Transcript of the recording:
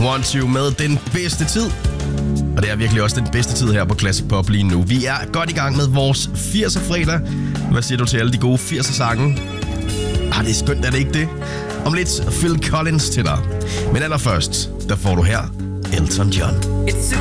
One2 med den bedste tid. Og det er virkelig også den bedste tid her på Classic Pop lige nu. Vi er godt i gang med vores 80'er-fredag. Hvad siger du til alle de gode 80'er-sange? Det er skønt, er det ikke det? Om lidt Phil Collins til dig. Men allerførst, der får du her Elton John. It's a